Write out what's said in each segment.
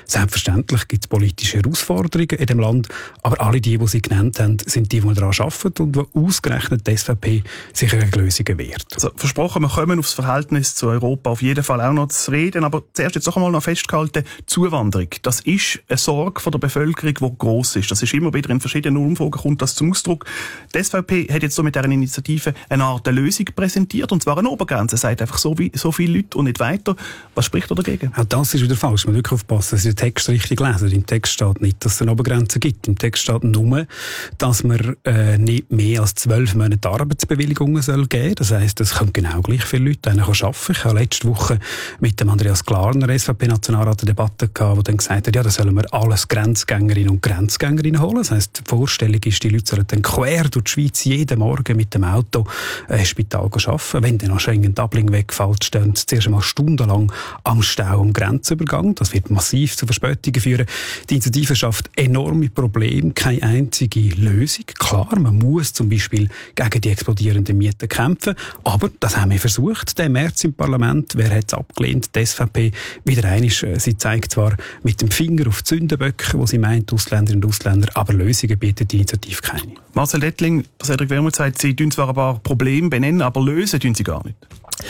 Selbstverständlich gibt es politische Herausforderungen in dem Land, aber alle die Sie genannt haben, sind die daran arbeiten und wo ausgerechnet die SVP sich gegen Lösungen wehrt. Also, versprochen, wir kommen aufs Verhältnis zu Europa auf jeden Fall auch noch zu reden, aber zuerst jetzt noch einmal festgehalten, Zuwanderung, das ist eine Sorge von der Bevölkerung, die gross ist. Das ist immer wieder in verschiedenen Umfragen kommt das zum Ausdruck. Die SVP hat jetzt so mit dieser Initiative eine Art Lösung präsentiert, und zwar eine Obergrenze. Es sagt einfach so viele Leute und nicht weiter. Was spricht da dagegen? Auch das ist wieder falsch. Man muss wirklich aufpassen, dass Sie den Text richtig lesen. Im Text steht nicht, dass es eine Obergrenze gibt. Im Text steht nur, dass man nicht mehr als 12 Monate Arbeitsbewilligungen soll geben. Das heisst, es können genau gleich viele Leute arbeiten. Ich habe letzte Woche mit dem Andreas Klarner, SVP-Nationalrat, eine Debatte gehabt, wo dann gesagt hat, ja, da sollen wir alles Grenzgängerinnen und Grenzgängerinnen holen. Das heisst, die Vorstellung ist, die Leute sollen dann quer durch die Schweiz jeden Morgen mit dem Auto ins Spital arbeiten. Wenn dann noch Schengen-Dublin wegfällt, stehen sie zuerst einmal stundenlang am Stau am Grenzübergang. Das wird massiv zu Verspätungen führen. Die Initiative schafft enorme Probleme, keine einzige Lösung. Klar, man muss zum Beispiel gegen die explodierenden Mieten kämpfen, aber das haben wir versucht. Der März im Parlament, wer hat es abgelehnt? Die SVP wieder einmal. Sie zeigt zwar mit dem Finger auf die Sündenböcke, wo sie meint, Ausländerinnen und Ausländer, aber Lösungen bietet die Initiative keine. Marcel Dettling, Cedric Wermuth sagt, Sie tun zwar ein paar Probleme benennen, aber lösen tun Sie gar nicht.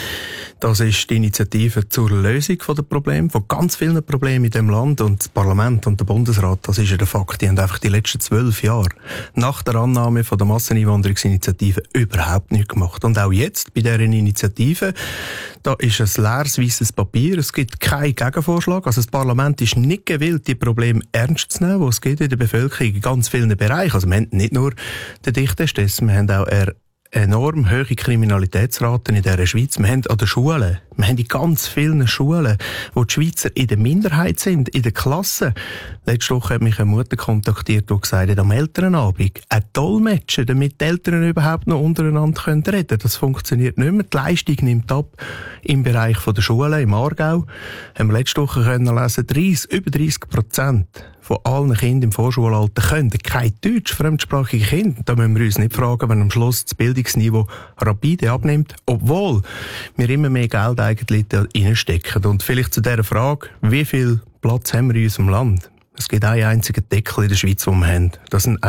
Das ist die Initiative zur Lösung der Probleme, von ganz vielen Problemen in diesem Land. Und das Parlament und der Bundesrat, das ist ja der Fakt, die haben einfach die letzten 12 Jahre nach der Annahme von der Masseneinwanderungsinitiative überhaupt nichts gemacht. Und auch jetzt bei dieser Initiative, da ist ein leeres, weisses Papier, es gibt keinen Gegenvorschlag. Also das Parlament ist nicht gewillt, die Probleme ernst zu nehmen, die es gibt in der Bevölkerung in ganz vielen Bereichen. Also wir haben nicht nur den Dichtestess, wir haben auch enorm hohe Kriminalitätsraten in dieser Schweiz. Wir haben an den Schulen, wir haben in ganz vielen Schulen, wo die Schweizer in der Minderheit sind, in der Klasse. Letzte Woche hat mich eine Mutter kontaktiert, die gesagt hat, am Elternabend ein Dolmetscher, damit die Eltern überhaupt noch untereinander reden können. Das funktioniert nicht mehr. Die Leistung nimmt ab im Bereich der Schulen, im Aargau. Haben wir letzte Woche können lesen, über 30% von allen Kindern im Vorschulalter können kein Deutsch, fremdsprachige Kinder. Da müssen wir uns nicht fragen, wenn am Schluss das Bildungsniveau rapide abnimmt, obwohl wir immer mehr Geld eigentlich da reinstecken. Und vielleicht zu dieser Frage, wie viel Platz haben wir in unserem Land? Es gibt einen einzigen Deckel in der Schweiz, den wir haben. Das sind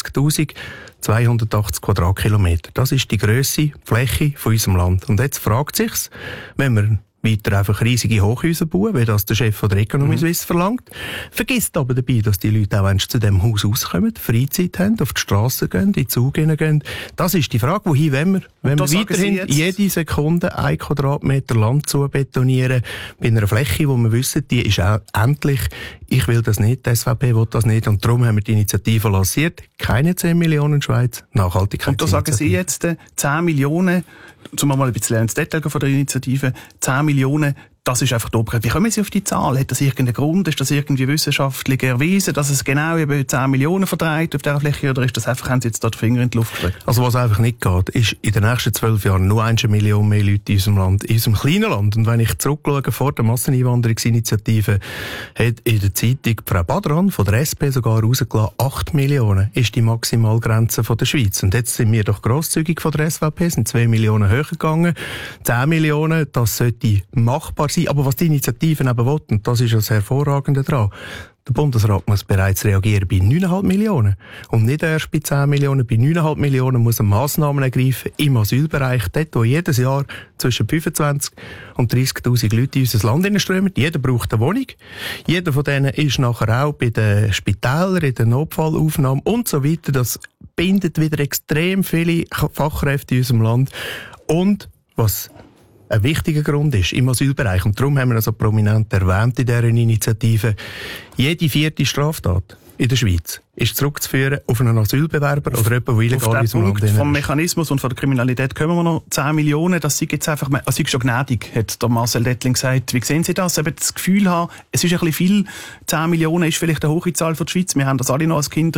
41.280 Quadratkilometer. Das ist die Grösse, die Fläche von unserem Land. Und jetzt fragt sich's, wenn wir weiter einfach riesige Hochhäuser bauen, wie das der Chef von der Economy Suisse verlangt. Vergisst aber dabei, dass die Leute auch zu diesem Haus rauskommen, Freizeit haben, auf die Strasse gehen, in die Züge gehen. Das ist die Frage, wohin wollen wir? Wenn wir weiterhin jede Sekunde 1 Quadratmeter Land zu betonieren, bei einer Fläche, wo wir wissen, die ist auch endlich, ich will das nicht, die SVP will das nicht, und darum haben wir die Initiative lanciert. Keine 10 Millionen Schweiz, Nachhaltigkeit. Und da sagen Sie jetzt 10 Millionen, zum mal ein bisschen ins Detail von der Initiative, 10 Millionen, das ist einfach die Obergrenze. Wie kommen Sie auf die Zahl? Hat das irgendeinen Grund? Ist das irgendwie wissenschaftlich erwiesen, dass es genau über 10 Millionen vertreibt auf dieser Fläche? Oder ist das einfach, haben Sie jetzt da den Finger in die Luft gelegt? Also was einfach nicht geht, ist in den nächsten 12 Jahren nur 1 Million mehr Leute in unserem Land, in unserem kleinen Land. Und wenn ich zurückschaue, vor der Masseneinwanderungsinitiative hat in der Zeitung Frau Badran von der SP sogar rausgelassen, 8 Millionen ist die Maximalgrenze von der Schweiz. Und jetzt sind wir doch grosszügig von der SVP, sind 2 Millionen höher gegangen. 10 Millionen, das sollte machbar sein. Aber was die Initiativen eben will, und das ist das Hervorragende daran, der Bundesrat muss bereits reagieren bei 9,5 Millionen. Und nicht erst bei 10 Millionen. Bei 9,5 Millionen muss er Massnahmen ergreifen im Asylbereich, dort wo jedes Jahr zwischen 25 und 30'000 Leute in unser Land hineinströmen. Jeder braucht eine Wohnung. Jeder von denen ist nachher auch bei den Spitälern, in der Notfallaufnahme und so weiter. Das bindet wieder extrem viele Fachkräfte in unserem Land. Und was ein wichtiger Grund ist im Asylbereich, und darum haben wir also prominent erwähnt in dieser Initiative, jede 4. Straftat in der Schweiz ist zurückzuführen auf einen Asylbewerber oder jemanden, der illegal in unserem Land ist. Vom Mechanismus und von der Kriminalität kommen wir noch 10 Millionen, das sei jetzt einfach, also ist schon gnädig, hat der Marcel Dettling gesagt. Wie sehen Sie das? Eben das Gefühl haben, es ist ein bisschen viel, 10 Millionen ist vielleicht eine hohe Zahl für die Schweiz, wir haben das alle noch als Kinder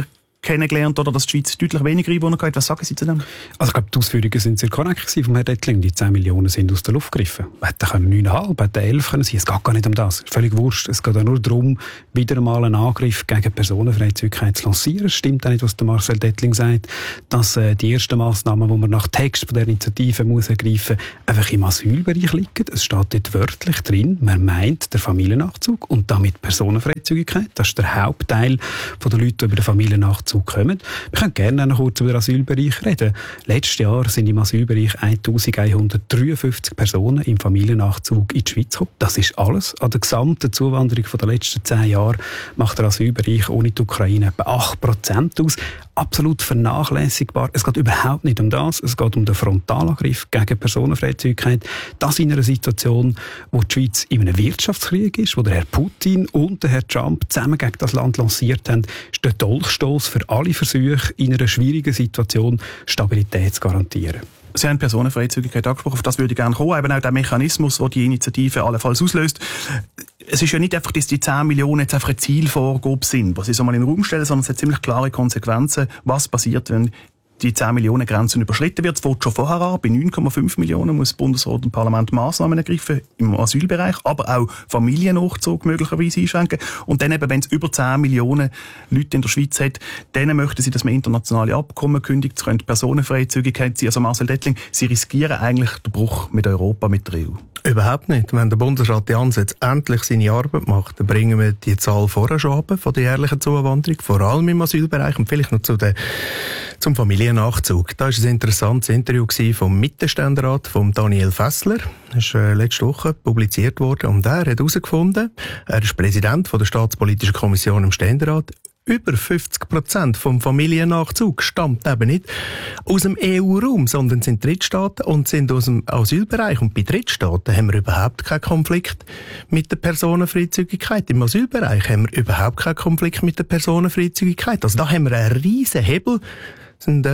kennengelernt oder dass die Schweiz deutlich weniger Einwohner hat. Was sagen Sie zu dem? Also ich glaube, die Ausführungen sind sehr korrekt vom Herrn Dettling. Die 10 Millionen sind aus der Luft gegriffen. Hätten 9,5, hätten 11 können sein. Es geht gar nicht um das. Völlig wurscht. Es geht auch nur darum, wieder einmal einen Angriff gegen Personenfreizügigkeit zu lancieren. Es stimmt auch nicht, was der Marcel Dettling sagt, dass die ersten Massnahmen, die man nach Text von der Initiative muss ergreifen, einfach im Asylbereich liegen. Es steht dort wörtlich drin, man meint den Familiennachzug und damit Personenfreizügigkeit. Das ist der Hauptteil der Leute, die über den Familiennachzug kommen. Wir können gerne noch kurz über den Asylbereich reden. Letztes Jahr sind im Asylbereich 1153 Personen im Familiennachzug in die Schweiz gekommen. Das ist alles. An der gesamten Zuwanderung der letzten 10 Jahre macht der Asylbereich ohne die Ukraine etwa 8% aus. Absolut vernachlässigbar. Es geht überhaupt nicht um das. Es geht um den Frontalangriff gegen Personenfreizügigkeit. Das in einer Situation, wo die Schweiz in einem Wirtschaftskrieg ist, wo der Herr Putin und der Herr Trump zusammen gegen das Land lanciert haben, ist der Dolchstoss für alle Versuche, in einer schwierigen Situation Stabilität zu garantieren. Sie haben Personenfreizügigkeit angesprochen, auf das würde ich gerne kommen, eben auch der Mechanismus, der die Initiative allenfalls auslöst. Es ist ja nicht einfach, dass die 10 Millionen jetzt einfach eine Zielvorgabe sind, was sie so mal in den Raum stellen, sondern es hat ziemlich klare Konsequenzen, was passiert, wenn die 10 Millionen Grenzen überschritten wird. Es fängt schon vorher an. Bei 9,5 Millionen muss Bundesrat und Parlament Massnahmen ergreifen im Asylbereich, aber auch Familiennachzug möglicherweise einschränken. Und dann eben, wenn es über 10 Millionen Leute in der Schweiz hat, dann möchten sie, dass man internationale Abkommen kündigt. Es könnte Personenfreizügigkeit sein. Also Marcel Dettling, Sie riskieren eigentlich den Bruch mit Europa, mit der EU. Überhaupt nicht. Wenn der Bundesrat die Ansätze endlich seine Arbeit macht, dann bringen wir die Zahl vorher schon ab von der jährlichen Zuwanderung, vor allem im Asylbereich und vielleicht noch zum Familiennachzug. Da war ein interessantes Interview vom Mittelständerat, von Daniel Fessler. Das ist letzte Woche publiziert worden. Und er hat herausgefunden, er ist Präsident der Staatspolitischen Kommission im Ständerat, über 50% vom Familiennachzug stammt eben nicht aus dem EU-Raum, sondern sind Drittstaaten und sind aus dem Asylbereich. Und bei Drittstaaten haben wir überhaupt keinen Konflikt mit der Personenfreizügigkeit. Im Asylbereich haben wir überhaupt keinen Konflikt mit der Personenfreizügigkeit. Also da haben wir einen riesen Hebel. Das sind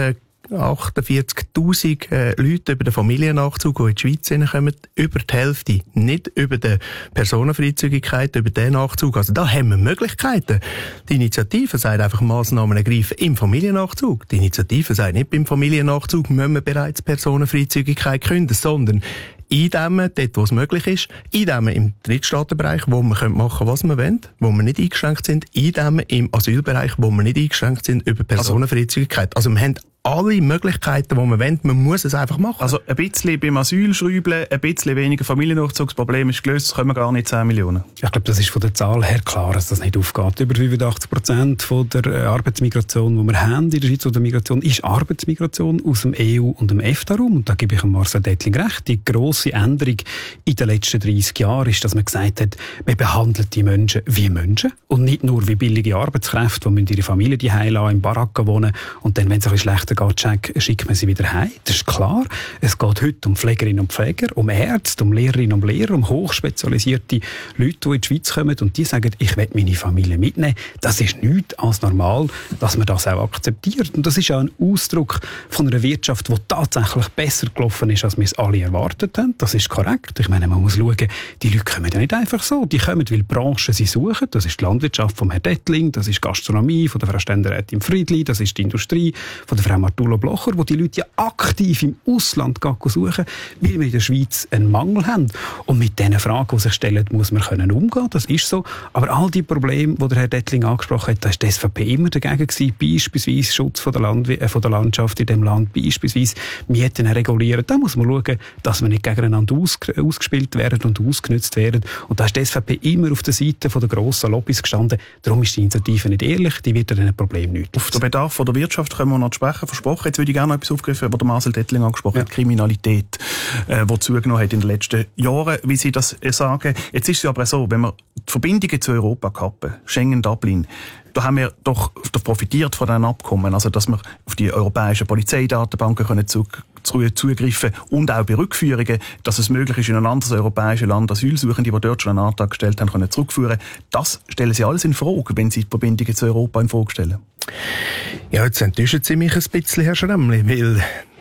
48'000 Leute über den Familiennachzug, die in die Schweiz hineinkommen, über die Hälfte nicht über die Personenfreizügigkeit, über den Nachzug. Also da haben wir Möglichkeiten. Die Initiative sagt einfach, Massnahmen ergreifen im Familiennachzug. Die Initiative sagt nicht, beim Familiennachzug müssen wir bereits Personenfreizügigkeit künden, sondern eindämmen, dort wo es möglich ist, eindämmen im Drittstaatenbereich, wo wir machen können, was wir wollen, wo wir nicht eingeschränkt sind, eindämmen im Asylbereich, wo wir nicht eingeschränkt sind über Personenfreizügigkeit. Also wir haben alle Möglichkeiten, die man wollen, man muss es einfach machen. Also ein bisschen beim Asyl schrauben, ein bisschen weniger Familiennachzugsproblem ist gelöst, das können wir gar nicht 10 Millionen. Ich glaube, das ist von der Zahl her klar, dass das nicht aufgeht. Über 85% von der Arbeitsmigration, die wir haben in der Schweiz, oder Migration, ist Arbeitsmigration aus dem EU- und dem EFTA-Raum. Und da gebe ich Marcel Dettling recht. Die grosse Änderung in den letzten 30 Jahren ist, dass man gesagt hat, man behandelt die Menschen wie Menschen und nicht nur wie billige Arbeitskräfte, die ihre Familie die lassen, in Baracken wohnen und dann, wenn es ein bisschen schlechter geht, schickt man sie wieder heim. Das ist klar. Es geht heute um Pflegerinnen und Pfleger, um Ärzte, um Lehrerinnen und Lehrer, um hochspezialisierte Leute, die in die Schweiz kommen und die sagen, ich will meine Familie mitnehmen. Das ist nichts als normal, dass man das auch akzeptiert. Und das ist auch ein Ausdruck von einer Wirtschaft, die tatsächlich besser gelaufen ist, als wir es alle erwartet haben. Das ist korrekt. Ich meine, man muss schauen, die Leute kommen ja nicht einfach so. Die kommen, weil Branchen sie suchen. Das ist die Landwirtschaft vom Herrn Dettling, das ist die Gastronomie von der Frau Ständerätin Friedli, das ist die Industrie von der Frau Martulo Blocher, wo die Leute ja aktiv im Ausland suchen, weil wir in der Schweiz einen Mangel haben. Und mit diesen Fragen, die sich stellen, muss man umgehen. Das ist so. Aber all die Probleme, die der Herr Dettling angesprochen hat, da ist die SVP immer dagegen gewesen. Beispielsweise Schutz von der Landschaft in dem Land, beispielsweise Mieten regulieren. Da muss man schauen, dass wir nicht gegeneinander ausgespielt werden und ausgenutzt werden. Und da ist die SVP immer auf der Seite der grossen Lobbys gestanden. Darum ist die Initiative nicht ehrlich. Die wird an einem Problem nicht. Auf den Bedarf der Wirtschaft können wir noch sprechen. Versprochen. Jetzt würde ich gerne noch etwas aufgreifen, was der Marcel Dettling angesprochen hat. Kriminalität, die zugenommen hat in den letzten Jahren, wie Sie das sagen. Jetzt ist es aber so, wenn wir die Verbindungen zu Europa kappen, Schengen, Dublin, da haben wir doch profitiert von diesen Abkommen, also dass wir auf die europäischen Polizeidatenbanken können zugreifen und auch bei Rückführungen, dass es möglich ist, in ein anderes europäisches Land Asylsuchende, die dort schon einen Antrag gestellt haben, können zurückführen. Das stellen Sie alles in Frage, wenn Sie die Verbindungen zu Europa in Frage stellen. Ja, jetzt enttäuschen Sie mich ein bisschen, Herr Schremli, weil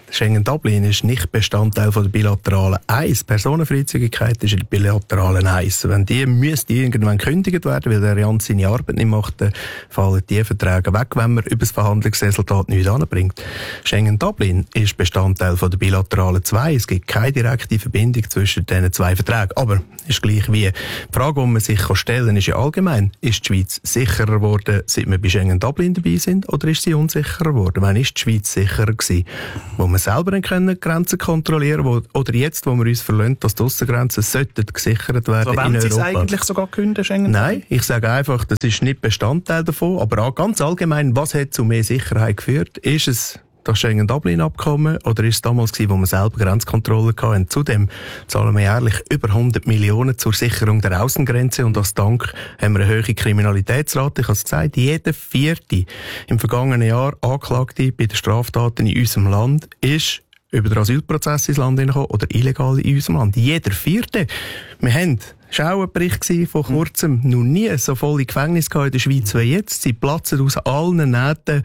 Schengen-Dublin ist nicht Bestandteil von der bilateralen 1. Personenfreizügigkeit ist in der bilateralen 1. Wenn die müsste irgendwann gekündigt werden, weil der Jan seine Arbeit nicht macht, dann fallen die Verträge weg, wenn man über das Verhandlungsresultat nichts anbringt. Schengen-Dublin ist Bestandteil von der bilateralen 2. Es gibt keine direkte Verbindung zwischen diesen zwei Verträgen. Aber ist gleich wie. Die Frage, die man sich stellen kann, ist ja allgemein, ist die Schweiz sicherer geworden, seit wir bei Schengen-Dublin dabei sind, oder ist sie unsicherer geworden? Wann ist die Schweiz sicherer gewesen? Wo wir selber können Grenzen kontrollieren können, oder jetzt, wo wir uns verlassen, dass die Aussengrenzen sollten gesichert werden in Europa. Wollen Sie es eigentlich sogar künden, Schengen? Nein, ich sage einfach, das ist nicht Bestandteil davon, aber auch ganz allgemein, was hat zu mehr Sicherheit geführt? Ist es das Schengen-Dublin-Abkommen oder ist es damals gewesen, wo wir selber Grenzkontrollen hatten? Zudem zahlen wir jährlich über 100 Millionen zur Sicherung der Außengrenze und als Dank haben wir eine hohe Kriminalitätsrate. Ich habe es gesagt, jeder Vierte im vergangenen Jahr Anklagte bei den Straftaten in unserem Land ist über den Asylprozess ins Land hineingekommen oder illegal in unserem Land. Jeder Vierte. Wir haben das war auch ein Bericht vor kurzem. Noch nie so volle Gefängnisse in der Schweiz wie jetzt. Sie platzen aus allen Nähten.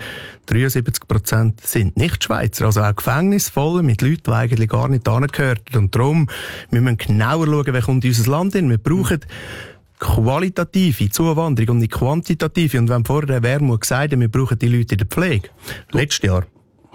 73% sind nicht Schweizer. Also auch Gefängnisse voll mit Leuten, die eigentlich gar nicht hingehören. Und darum müssen wir genauer schauen, wer kommt in unser Land hin. Wir brauchen qualitative Zuwanderung und nicht quantitative. Und wenn vorher der Wermut gesagt hat, wir brauchen die Leute in der Pflege. Letztes Jahr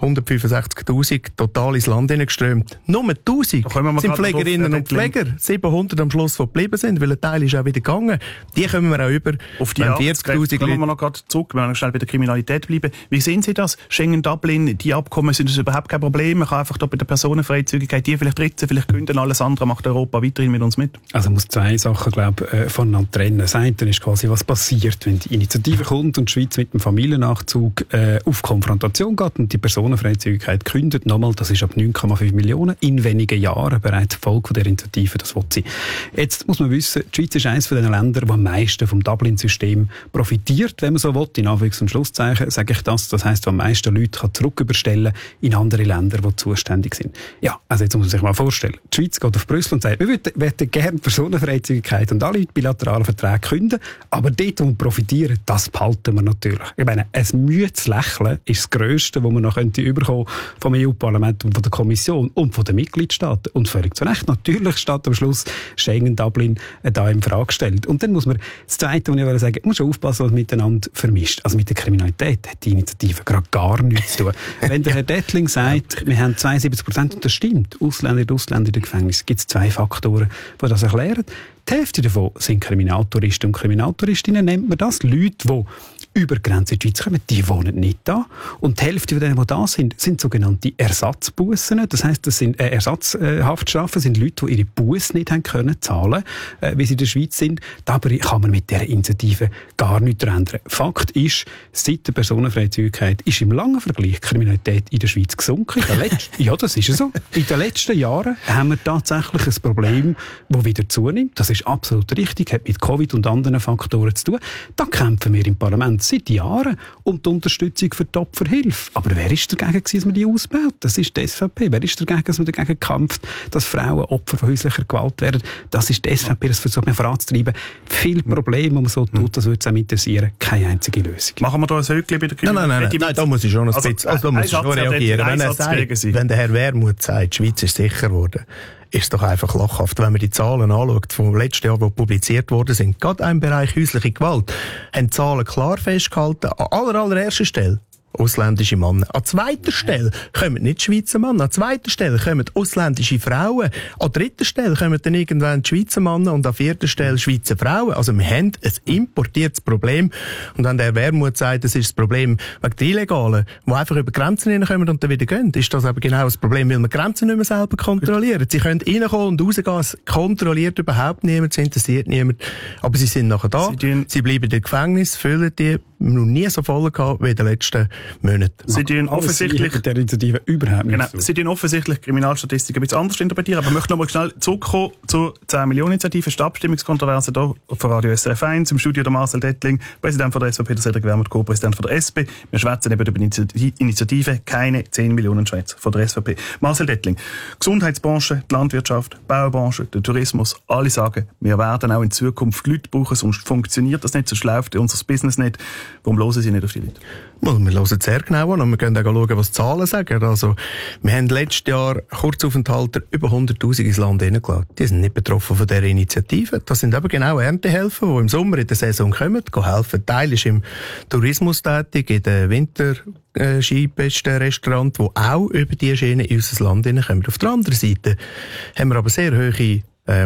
165'000 total ins Land hineingeströmt. Nur 1'000 sind Pflegerinnen und Pfleger. 700 am Schluss, die geblieben sind, weil ein Teil ist auch wieder gegangen. Die kommen wir auch über. Auf die 40'000 Leute. Kommen wir noch gerade zurück, wenn wir schnell bei der Kriminalität bleiben. Wie sehen Sie das? Schengen-Dublin, die Abkommen sind das überhaupt kein Problem. Man kann einfach da bei der Personenfreizügigkeit die vielleicht ritzen, vielleicht künden, alles andere macht Europa weiterhin mit uns mit. Also man muss zwei Sachen, glaube ich, voneinander trennen. Das eine ist quasi, was passiert, wenn die Initiative kommt und die Schweiz mit dem Familiennachzug auf Konfrontation geht und die Personenfreizügigkeit kündet. Nochmal, das ist ab 9,5 Millionen in wenigen Jahren bereits Folge der Initiative, das will sie. Jetzt muss man wissen, die Schweiz ist eines von den Ländern, die am meisten vom Dublin-System profitiert, wenn man so will. In Anführungs- und Schlusszeichen sage ich das. Das heisst, am meisten Leute kann zurücküberstellen in andere Länder, die zuständig sind. Ja, also jetzt muss man sich mal vorstellen. Die Schweiz geht auf Brüssel und sagt, wir würden gerne Personenfreizügigkeit und alle bilateralen Verträge künden, aber dort, wo wir profitieren, das behalten wir natürlich. Ich meine, ein müdes Lächeln ist das Grösste, was man noch überkommen vom EU-Parlament und von der Kommission und von den Mitgliedstaaten. Und völlig zu Recht. Natürlich steht am Schluss Schengen-Dublin da in Frage gestellt. Und dann muss man, das Zweite, was ich sagen wollte, muss schon aufpassen, was miteinander vermischt. Also mit der Kriminalität hat die Initiative gerade gar nichts zu tun. Wenn der Herr Dettling sagt, wir haben 72%, und das stimmt, Ausländer und Ausländer in den Gefängnissen, gibt es zwei Faktoren, die das erklären. Die Hälfte davon sind Kriminaltouristen und Kriminaltouristinnen, nennt man das. Leute, die über die Grenze in die Schweiz kommen, die wohnen nicht da. Und die Hälfte von denen, die da sind sogenannte Ersatzbussen. Das heisst, das sind Ersatzhaftstrafen, sind Leute, die ihre Busse nicht haben können zahlen, wie sie in der Schweiz sind. Dabei kann man mit dieser Initiative gar nichts ändern. Fakt ist, seit der Personenfreizügigkeit ist im langen Vergleich die Kriminalität in der Schweiz gesunken. Ja, das ist so. In den letzten Jahren haben wir tatsächlich ein Problem, das wieder zunimmt. Das ist absolut richtig, hat mit Covid und anderen Faktoren zu tun. Da kämpfen wir im Parlament seit Jahren um die Unterstützung für die Opferhilfe. Aber wer ist dagegen, dass man die ausbaut? Das ist die SVP. Wer ist dagegen, dass man dagegen kämpft, dass Frauen Opfer von häuslicher Gewalt werden? Das ist die SVP, das versucht man voranzutreiben. Viele Probleme, die man so tut, das würde es auch interessieren. Keine einzige Lösung. Machen wir da ein Höckchen bei der Kriminalität? Nein, da muss ich schon ein bisschen da muss ich schon reagieren. Wenn der Herr Wermuth sagt, die Schweiz ist sicher geworden, ist es doch einfach lachhaft, wenn man die Zahlen anschaut vom letzten Jahr, die publiziert worden sind. Gerade im Bereich häusliche Gewalt haben die Zahlen klar festgehalten. An allererster Stelle ausländische Männer. An zweiter Stelle kommen nicht Schweizer Männer. An zweiter Stelle kommen ausländische Frauen. An dritter Stelle kommen dann irgendwann die Schweizer Männer und an vierter Stelle Schweizer Frauen. Also wir haben ein importiertes Problem. Und wenn der Wermut sagt, das ist das Problem wegen der Illegalen, die einfach über Grenzen hineinkommen und dann wieder gehen, ist das aber genau das Problem, weil wir Grenzen nicht mehr selber kontrollieren. Sie können reinkommen und rausgehen, es kontrolliert überhaupt niemand, es interessiert niemand. Aber sie sind nachher da, sie bleiben in Gefängnis, füllen die, noch nie so voll gehabt wie in den letzten Monaten. Sie tun offensichtlich der Initiative überhaupt nicht. Genau, Sie tun offensichtlich Kriminalstatistiken ein bisschen anders interpretieren, aber ich möchte noch mal schnell zurückkommen zur 10-Millionen-Initiative, der Abstimmungskontroverse hier von Radio SRF 1, im Studio der Marcel Dettling, Präsident von der SVP, der Cedric Wermuth, Co-Präsident von der SP. Wir schwätzen eben über die Initiative, keine 10 Millionen Schweizer von der SVP. Marcel Dettling, Gesundheitsbranche, die Landwirtschaft, die Baubranche, der Tourismus, alle sagen, wir werden auch in Zukunft Leute brauchen, sonst funktioniert das nicht, sonst läuft unser Business nicht. Warum hören Sie nicht auf die Leute? Wir hören sehr genau an und wir können auch schauen, was die Zahlen sagen. Also, wir haben letztes Jahr Kurzaufenthalter über 100'000 ins Land hineingelassen. Die sind nicht betroffen von dieser Initiative. Das sind aber genau Erntehelfer, die im Sommer in der Saison kommen, helfen. Ein Teil ist im Tourismus tätig, in den Winterskipistenrestaurants, die auch über diese Schiene in unser Land hineinkommen. Auf der anderen Seite haben wir aber sehr hohe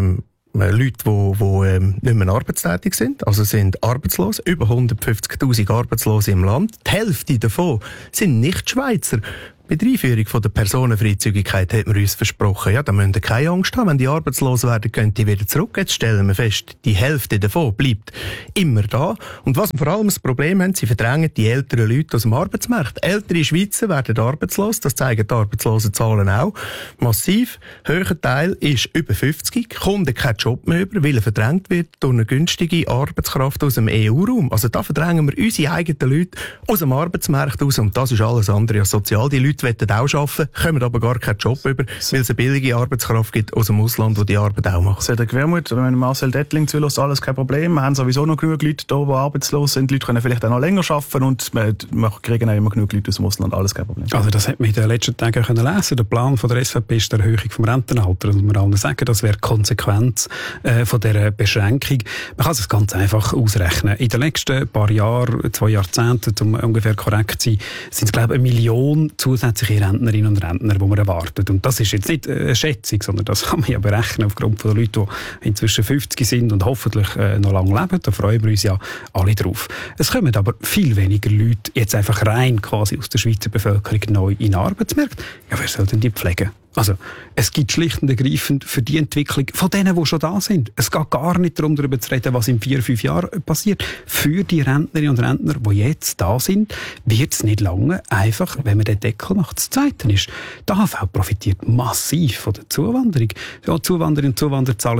Leute, die nicht mehr arbeitstätig sind, also sind arbeitslos, über 150'000 Arbeitslose im Land. Die Hälfte davon sind nicht Schweizer. Bei der Einführung von der Personenfreizügigkeit hat man uns versprochen, ja, da müssen wir keine Angst haben, wenn die arbeitslos werden, gehen die wieder zurück. Jetzt stellen wir fest, die Hälfte davon bleibt immer da. Und was wir vor allem das Problem haben, sie verdrängen die älteren Leute aus dem Arbeitsmarkt. Ältere Schweizer werden arbeitslos, das zeigen die Arbeitslosenzahlen auch. Massiv, höherer Teil ist über 50, kommt keinen Job mehr über, weil er verdrängt wird durch eine günstige Arbeitskraft aus dem EU-Raum. Also da verdrängen wir unsere eigenen Leute aus dem Arbeitsmarkt aus und das ist alles andere als sozial. Die Leute wollen auch arbeiten, kommen aber gar keinen Job über, weil es eine billige Arbeitskraft gibt aus dem Ausland, die die Arbeit auch macht. Cedric Wermuth, wenn Marcel Dettling zulässt, alles kein Problem. Wir haben sowieso noch genug Leute da, die arbeitslos sind. Die Leute können vielleicht auch noch länger arbeiten und wir kriegen auch immer genug Leute aus dem Ausland. Alles kein Problem. Also das hat man in den letzten Tagen lesen können. Der Plan von der SVP ist die Erhöhung vom Rentenalter. Und wir allen sagen, das wäre Konsequenz von dieser Beschränkung. Man kann es ganz einfach ausrechnen. In den letzten paar Jahren, 2 Jahrzehnten, um ungefähr korrekt zu sein, sind es, glaube ich, 1 Million zusätzliche Rentnerinnen und Rentner, die man erwartet. Und das ist jetzt nicht eine Schätzung, sondern das kann man ja berechnen aufgrund von den Leuten, die inzwischen 50 sind und hoffentlich noch lange leben. Da freuen wir uns ja alle drauf. Es kommen aber viel weniger Leute jetzt einfach rein quasi aus der Schweizer Bevölkerung neu in den Arbeitsmarkt. Ja, wer soll denn die pflegen? Also, es gibt schlicht und ergreifend für die Entwicklung von denen, die schon da sind. Es geht gar nicht darum, darüber zu reden, was in 4-5 Jahren passiert. Für die Rentnerinnen und Rentner, die jetzt da sind, wird es nicht lange einfach, wenn man den Deckel macht. Das Zweite ist, die AHV profitiert massiv von der Zuwanderung. Ja, Zuwandererinnen und Zuwanderer zahlen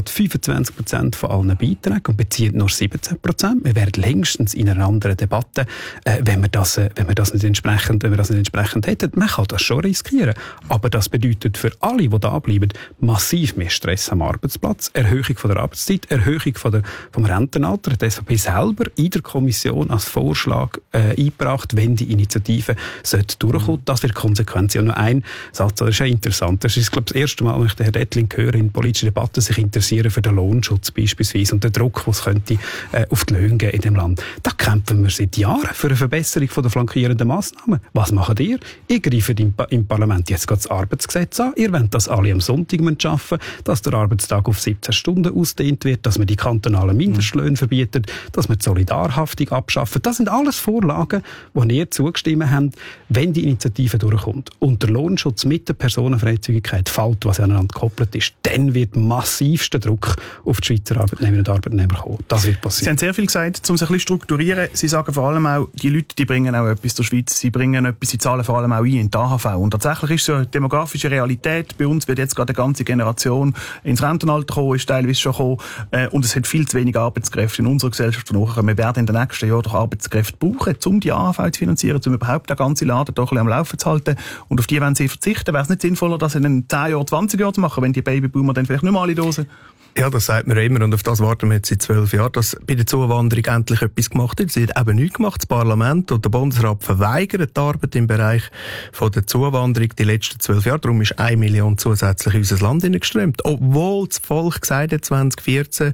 25% von allen Beiträgen und beziehen nur 17%. Wir wären längstens in einer anderen Debatte, wenn wir das nicht entsprechend hätten. Man kann das schon riskieren. Aber das bedeutet für alle, die da bleiben, massiv mehr Stress am Arbeitsplatz, Erhöhung von der Arbeitszeit, Erhöhung vom Rentenalter. Die SVP selber in der Kommission als Vorschlag eingebracht, wenn die Initiative durchkommt. Das wird Konsequenz. Und nur ein Satz, das ist ja interessant. Das ist, glaube ich, das erste Mal, wenn ich den Herrn Dettling höre, in politischen Debatten sich interessieren für den Lohnschutz beispielsweise und den Druck, den es könnte auf die Löhne geben in dem Land. Da kämpfen wir seit Jahren für eine Verbesserung von der flankierenden Massnahmen. Was macht ihr? Ihr greift im Parlament jetzt gerade das Arbeitsgesetz an. Ihr wollt, dass alle am Sonntag arbeiten müssen, dass der Arbeitstag auf 17 Stunden ausdehnt wird, dass man die kantonalen Mindestlöhne verbietet, dass man die Solidarhaftung abschaffen. Das sind alles Vorlagen, die ihr zugestimmt habt, wenn die Initiative durchkommt. Und der Lohnschutz mit der Personenfreizügigkeit fällt, was aneinander gekoppelt ist, dann wird massivster Druck auf die Schweizer Arbeitnehmerinnen und Arbeitnehmer kommen. Das wird passieren. Sie haben sehr viel gesagt, um sich ein bisschen strukturieren. Sie sagen vor allem auch, die Leute, die bringen auch etwas zur Schweiz, sie bringen etwas, sie zahlen vor allem auch ein in die AHV. Und tatsächlich ist so eine demografische Realität. Bei uns wird jetzt gerade eine ganze Generation ins Rentenalter kommen, ist teilweise schon gekommen, und es hat viel zu wenig Arbeitskräfte in unserer Gesellschaft nachkommen. Wir werden in den nächsten Jahren doch Arbeitskräfte brauchen, um die AHV zu finanzieren, um überhaupt den ganzen Laden doch ein bisschen am Laufen zu halten. Und auf die wollen sie verzichten. Wäre es nicht sinnvoller, das in den 10 Jahren, 20 Jahren zu machen, wenn die Babyboomer dann vielleicht nicht mehr alle da sind? Ja, das sagt man immer und auf das warten wir jetzt seit 12 Jahren, dass bei der Zuwanderung endlich etwas gemacht wird. Es wird eben nichts gemacht. Das Parlament und der Bundesrat verweigern die Arbeit im Bereich von der Zuwanderung die letzten 12 Jahre. Darum ist 1 Million zusätzlich in unser Land hineingeströmt. Obwohl das Volk gesagt hat, 2014,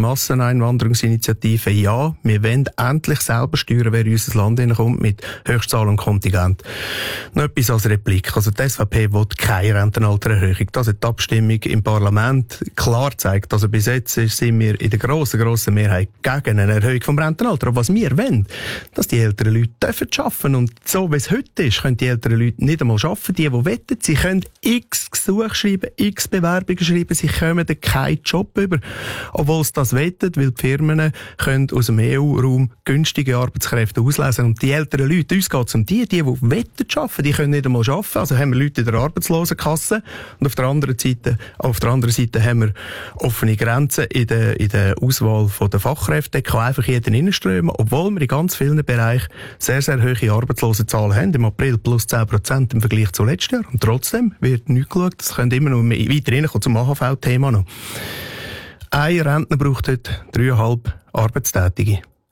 Masseneinwanderungsinitiative, ja, wir wollen endlich selber steuern, wer in unser Land hineinkommt mit Höchstzahl und Kontingent. Noch etwas als Replik. Also die SVP will keine Rentenaltererhöhung. Das hat die Abstimmung im Parlament klar gezeigt. Also bis jetzt sind wir in der grossen Mehrheit gegen eine Erhöhung vom Rentenalter. Aber was wir wollen, dass die älteren Leute dürfen arbeiten. Und so wie es heute ist, können die älteren Leute nicht einmal arbeiten. Die wollen, sie können x Gesuche schreiben, x Bewerbungen schreiben, sie kommen dann keinen Job über. Obwohl sie das wollen, weil die Firmen können aus dem EU-Raum günstige Arbeitskräfte auslesen. Und die älteren Leute, uns geht es um die wollen arbeiten, die können nicht einmal arbeiten. Also haben wir Leute in der Arbeitslosenkasse. Und auf der anderen Seite haben wir offene Grenzen in der Auswahl der Fachkräfte. Da kann einfach jeder reinströmen, obwohl wir in ganz vielen Bereichen sehr, sehr hohe Arbeitslosenzahlen haben. Im April plus 10% im Vergleich zu letztes Jahr. Und trotzdem wird nichts geschaut. Das könnte immer noch weiter reinkommen zum AHV-Thema noch. Ein Rentner braucht heute 3,5 Arbeitstätige.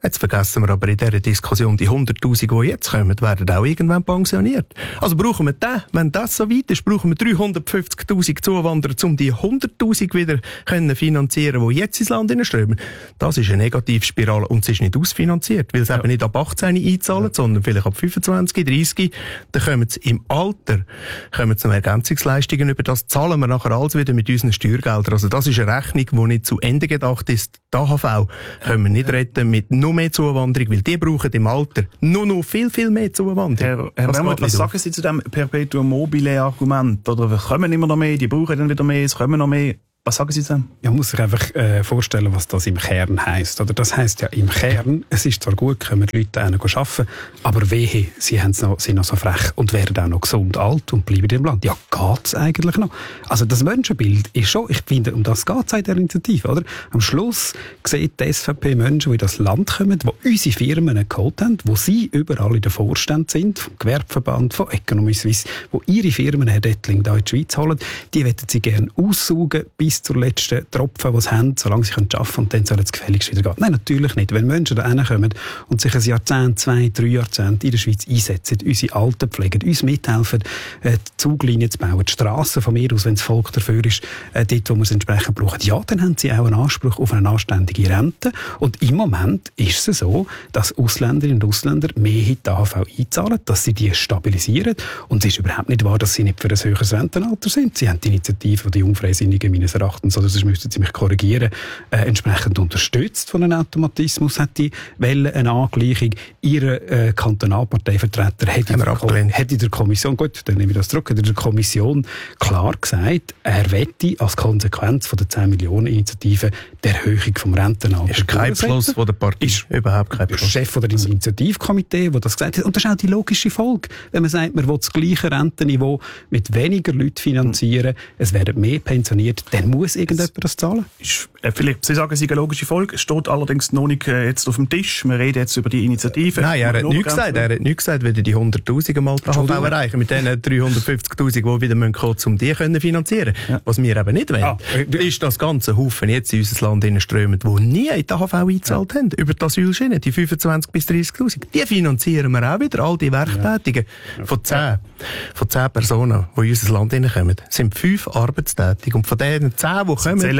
Jetzt vergessen wir aber in dieser Diskussion, die 100'000, die jetzt kommen, werden auch irgendwann pensioniert. Also brauchen wir den, wenn das so weit ist, brauchen wir 350'000 Zuwanderer, um die 100'000 wieder können finanzieren, die jetzt ins Land hineinströmen. Das ist eine Negativspirale und es ist nicht ausfinanziert, weil es eben nicht ab 18 einzahlen, sondern vielleicht ab 25, 30. Dann kommen sie im Alter noch Ergänzungsleistungen über. Das zahlen wir nachher alles wieder mit unseren Steuergeldern. Also das ist eine Rechnung, die nicht zu Ende gedacht ist. Die AHV können wir nicht retten mit noch mehr Zuwanderung, weil die brauchen im Alter noch viel, viel mehr Zuwanderung. Herr Wermuth, was sagen Sie zu dem Perpetuum mobile Argument? Oder wir kommen immer noch mehr, die brauchen dann wieder mehr, es kommen noch mehr. Was sagen Sie denn? Ja, man muss sich einfach vorstellen, was das im Kern heisst. Oder das heisst ja im Kern, es ist zwar gut, können die Leute arbeiten, aber wehe, sie sind noch so frech und werden auch noch gesund alt und bleiben im Land. Ja, geht's eigentlich noch? Also das Menschenbild ist schon, ich finde, um das geht's in der Initiative, oder? Am Schluss sieht die SVP Menschen, die in das Land kommen, die unsere Firmen geholt haben, wo sie überall in der Vorstand sind, vom Gewerbeverband, von Economy Suisse, wo ihre Firmen, Herr Dettling, da in die Schweiz holen, die wollen sie gerne aussaugen, bis zur letzten Tropfen, die sie haben, solange sie arbeiten können, und dann soll es gefälligst wieder gehen. Nein, natürlich nicht. Wenn Menschen da hinkommen und sich ein Jahrzehnt, 2, 3 Jahrzehnte in der Schweiz einsetzen, unsere Alten pflegen, uns mithelfen, die Zuglinien zu bauen, die Strassen von mir aus, wenn das Volk dafür ist, dort, wo wir es entsprechend brauchen, ja, dann haben sie auch einen Anspruch auf eine anständige Rente. Und im Moment ist es so, dass Ausländerinnen und Ausländer mehr in die AHV einzahlen, dass sie die stabilisieren. Und es ist überhaupt nicht wahr, dass sie nicht für ein höheres Rentenalter sind. Sie haben die Initiative der Jungfreisinnigen meines Erachtens, oder sonst müssten Sie mich korrigieren, entsprechend unterstützt von einem Automatismus, hat die Welle eine Angleichung. Ihre Kantonalparteivertreter hat in der Kommission, gut, dann nehme ich das zurück, hat in der Kommission klar gesagt, er wette als Konsequenz von der 10 Millionen Initiative die Erhöhung vom Rentenalter. Ist kein Beschluss von der Partei. Ist überhaupt kein Beschluss. Chef von der Initiativkomitee, der das gesagt hat. Und das ist auch die logische Folge. Wenn man sagt, man will das gleiche Rentenniveau mit weniger Leuten finanzieren, es werden mehr pensioniert, dann muss irgendjemand das zahlen? Vielleicht, Sie sagen, es ist eine logische Folge. Es steht allerdings noch nicht jetzt auf dem Tisch. Wir reden jetzt über die Initiative. Nein, er hat nichts gesagt. Er hat nichts gesagt, wenn die 100'000 mal AHV erreichen. Mit den 350'000, die wieder kommen müssen, um die können finanzieren. Ja. Was wir eben nicht wollen, ist das ganze Haufen jetzt in unser Land strömen, die nie in die AHV eingezahlt haben. Über die Asylschiene, die 25.000 bis 30'000. Die finanzieren wir auch wieder. All die Werktätigen von 10 Personen, die in unser Land hineinkommen, sind 5 arbeitstätig. Und von denen 10, die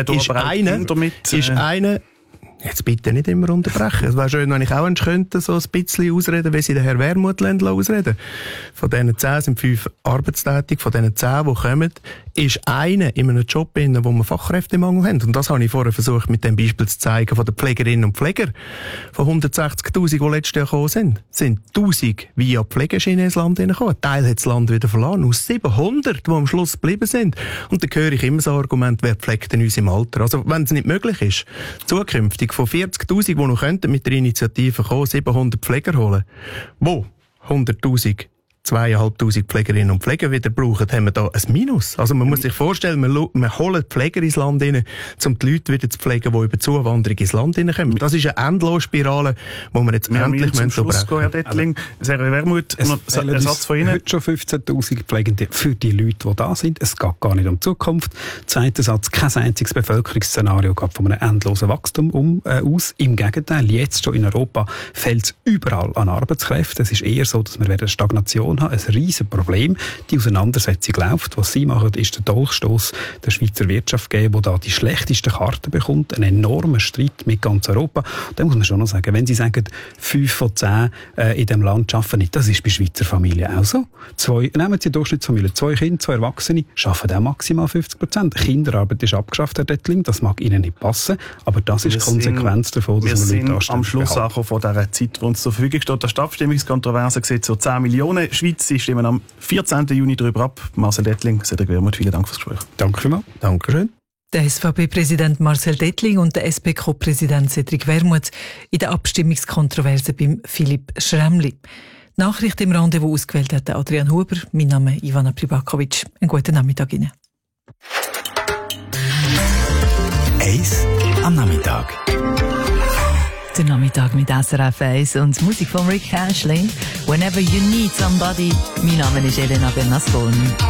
kommen, ist einer, jetzt bitte nicht immer unterbrechen. Es wäre schön, wenn ich auch könnte, so ein bisschen ausreden, wie sie den Herr Wermuth ausreden. Von diesen 10 sind 5 arbeitstätig. Von diesen 10, die kommen, ist einer in einem Job, wo wir Fachkräftemangel haben. Und das habe ich vorher versucht, mit dem Beispiel zu zeigen von den Pflegerinnen und Pfleger. Von 160'000, die letztes Jahr gekommen sind 1'000 via Pflegeschiene ins Land hineingekommen. Ein Teil hat das Land wieder verloren. Aus 700, die am Schluss geblieben sind. Und dann höre ich immer so ein Argument, wer pflegt denn uns im Alter? Also, wenn es nicht möglich ist, zukünftig von 40'000, die noch mit der Initiative kommen, 700 Pfleger holen, wo 100'000 2'500 Pflegerinnen und Pfleger wieder brauchen, haben wir da ein Minus. Also man muss sich vorstellen, wir holen Pfleger ins Land rein, um die Leute wieder zu pflegen, die über Zuwanderung ins Land hineinkommen. Das ist eine Endlosspirale, die wir jetzt endlich zum Schluss gehen, Herr Dettling. Herr Wermuth, ein Satz von Ihnen. Heute schon 15'000 Pflegende für die Leute, die da sind. Es geht gar nicht um die Zukunft. Zweiter Satz, kein einziges Bevölkerungsszenario geht von einem endlosen Wachstum aus. Im Gegenteil, jetzt schon in Europa fehlt es überall an Arbeitskräften. Es ist eher so, dass wir eine Stagnation haben, ein riesen Problem. Die Auseinandersetzung läuft. Was Sie machen, ist der Dolchstoss der Schweizer Wirtschaft geben, die da die schlechtesten Karten bekommt. Ein enormer Streit mit ganz Europa. Da muss man schon noch sagen, wenn Sie sagen, 5 von 10 in diesem Land arbeiten nicht, das ist bei Schweizer Familien auch so. Nehmen Sie eine Durchschnittsfamilie, 2 Kinder, 2 Erwachsene, arbeiten auch maximal 50%. Kinderarbeit ist abgeschafft, Herr Dettling, das mag Ihnen nicht passen, aber das ist die Konsequenz davon, dass wir Leute am Schluss angekommen von dieser Zeit, die uns zur Verfügung steht. Die Abstimmungskontroverse sieht so 10 Millionen. Sie stimmen am 14. Juni darüber ab. Marcel Dettling, Cedric Wermuth, vielen Dank fürs Gespräch. Danke vielmals. Dankeschön. Der SVP-Präsident Marcel Dettling und der SP-Co-Präsident Cedric Wermuth in der Abstimmungskontroverse beim Philipp Schremli. Nachricht im Rendezvous ausgewählt hat Adrian Huber. Mein Name ist Ivana Pribakovic. Einen guten Nachmittag Ihnen. Eis am Nachmittag. Der Nachmittag mit SRF 1 und Musik von Rick Ashley. Whenever you need somebody. Mein Name ist Elena Bernasconi.